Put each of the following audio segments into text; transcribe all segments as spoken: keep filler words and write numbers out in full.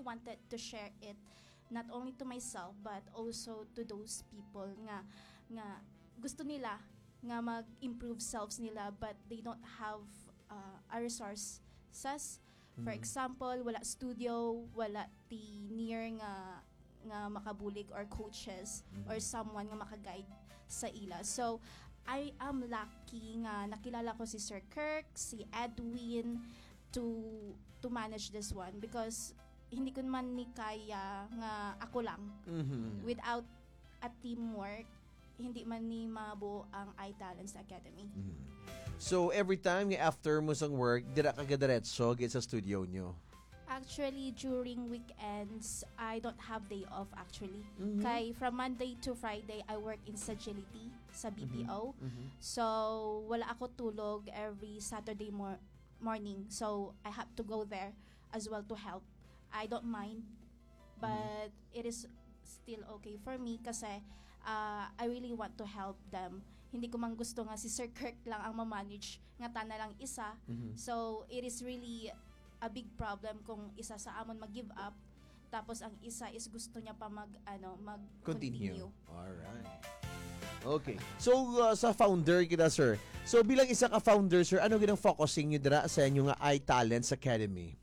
wanted to share it not only to myself but also to those people nga nga gusto nila nga mag-improve selves nila but they don't have uh, a resources. For Mhm. example, wala studio, wala ti near nga nga makabulig or coaches Mhm. or someone nga makaguide sa ila. So I am lucky nga nakilala ko si Sir Kirk, si Edwin to to manage this one because hindi ko man ni kaya nga ako lang. Mhm. Without a teamwork, hindi man ni mabuo ang iTalents Academy. Mhm. So every time nga after mo sang work, dira ka gadiretso gid sa studio nyo. Actually, during weekends, I don't have day off actually. Mhm. Kay from Monday to Friday, I work in Sagility sa B P O. Mhm. So, wala ako tulog every Saturday mor- morning. So, I have to go there as well to help. I don't mind, but it is still okay for me kasi uh, I really want to help them. Hindi ko man gusto nga si Sir Kirk lang ang ma-manage nga tana lang isa. Mhm. So, it is really a big problem kung isa sa amon mag-give up tapos ang isa is gusto niya pa mag ano mag-continue. Continue. Alright. Okay. So uh, sa founder kita sir. So bilang isa ka founder sir, ano ginang focusing niyo dira sa inyo nga iTalents Academy?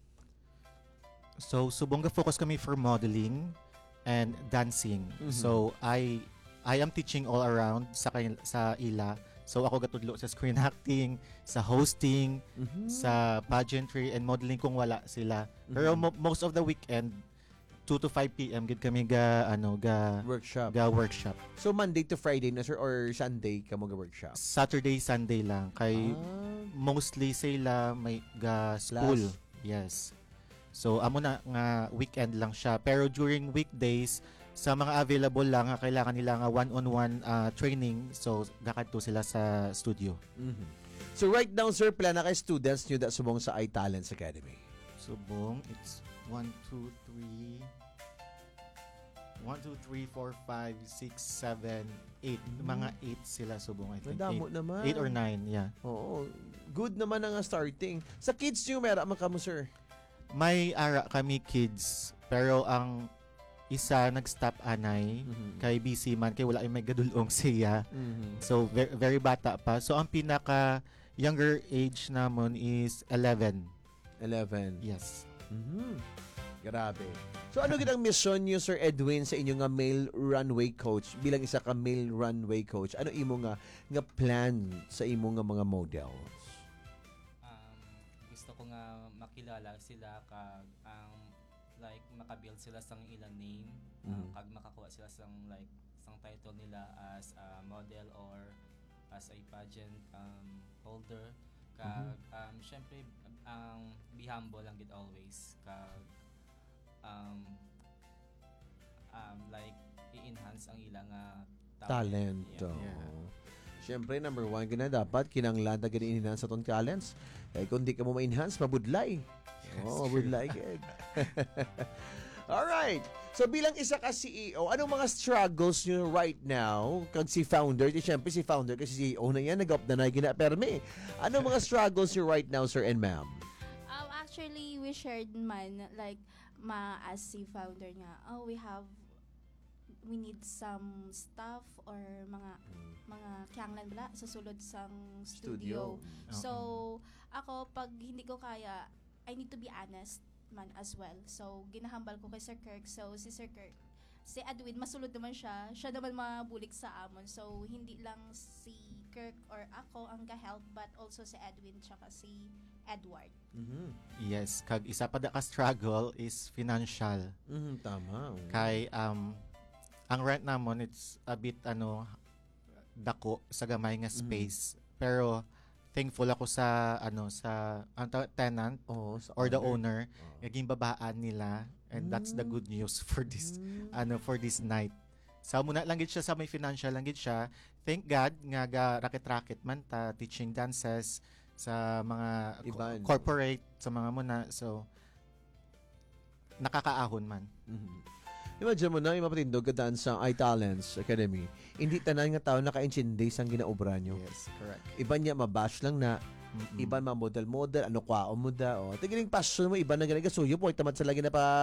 So subong ga focus kami for modeling and dancing. Mhm. So I I am teaching all around sa kay- sa ila. So ako gatudlo sa screen acting, sa hosting, Mhm. sa pageantry and modeling kung wala sila. Pero Mhm. mo- most of the weekend two to five p m gid kami ga ano ga workshop. ga workshop. So Monday to Friday na sir or Sunday ka mo ga workshop? Saturday, Sunday lang kay Ah. mostly sila may ga school. Class. Yes. So amo na nga weekend lang siya. Pero during weekdays sa mga available lang nga kailangan nila nga one-on-one uh, training. So gakadto sila sa studio. Mhm. So right now sir, pila na kay students niyo da subong sa iTalents Academy? Subong, it's one, two, three, one, two, three, four, five, six, seven, eight. Mm. Mga eight sila subong, I think. Madamo Eight, naman. eight or nine, yeah. Oo. Good naman ang starting. Sa kids niyo meron man kamo sir? May ara kami kids, pero ang isa nag-stop anay, Mhm. kay busy man, kay wala ay may gadulong siya. Mhm. So, very, very bata pa. So, ang pinaka younger age namon is eleven. eleven. Yes. Mhm. Grabe. So ano gid ang mission niyo Sir Edwin sa inyo nga male runway coach bilang isa ka male runway coach? Ano imo nga nga plan sa imo nga mga models? um, gusto ko nga makilala sila kag ang like makabuild sila sang ilang name uh, Mhm. kag makakuha sila sang like sang title nila as a model or as a pageant um, holder kag um, syempre ang be humble lang gid always kag um, um, like i-enhance ang ilang uh, Talent. Yeah. Oh. Yeah. Siyempre, number one gina dapat kinanglan na gini enhance sa ton talents. Kaya kung di ka mo ma-enhance, mabudlay. Oh, mabudlay gid. Alright. So bilang isa ka C E O, anong mga struggles nyo right now? Kag si founder, di syempre si founder kasi C E O na yan, nag-up na na gina-permi. Anong mga struggles nyo right now, sir and ma'am? Um, actually, we shared man, like, ma as si founder nga, oh, we have, we need some stuff or mga, mga kyanglan bala sa sulod sang studio. So, ako, pag hindi ko kaya, I need to be honest man as well. So, ginahambal ko kay Sir Kirk. So, si Sir Kirk, si Edwin, masulod naman siya. Siya naman mabulik sa amon. So, hindi lang si Kirk or ako ang ga-help, but also si Edwin tsaka si Edward. Mhm. Yes. Kag isa pa da ka struggle is financial. Mhm, tama. Kay um ang rent namon it's a bit ano dako sa gamay nga space. Pero thankful ako sa ano sa ang ta- tenant Oh, sa or the owner naging babaan nila and that's the Mm. good news for this Mm. ano for this night. Sa muna lang gid siya sa may financial lang gid siya. Thank God nga ga racket-racket man ta teaching dances sa mga co- Iban. corporate sa mga muna so nakakaahon man. Mhm. Imagine mo na, yung mapatindog ka daan sa iTalents Academy. Hindi tanan nga tao naka-intindi sang ginaobra nyo. Yes, correct. Iba niya mabash lang na, Mm-mm. iba ma model-model, ano kwaon mo da. O, tigiling passion mo, iba na ganag suyo po, itamad sa lagi na pa